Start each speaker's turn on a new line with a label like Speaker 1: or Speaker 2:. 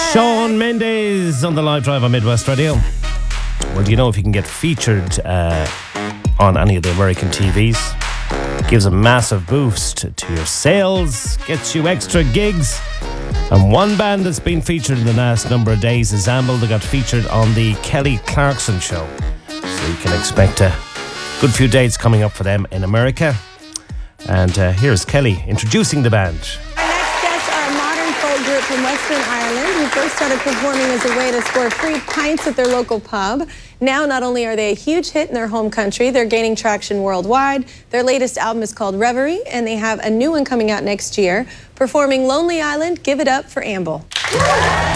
Speaker 1: Shawn Mendes on the live drive on Midwest Radio. Well, do you know if you can get featured on any of the American TVs? Gives a massive boost to your sales, gets you extra gigs. And one band that's been featured in the last number of days is Amble. They got featured on the Kelly Clarkson show. So you can expect a good few dates coming up for them in America. And here's Kelly introducing the band.
Speaker 2: Group from Western Ireland who first started performing as a way to score free pints at their local pub. Now, not only are they a huge hit in their home country, they're gaining traction worldwide. Their latest album is called Reverie, and they have a new one coming out next year. Performing Lonely Island, Give It Up for Amble.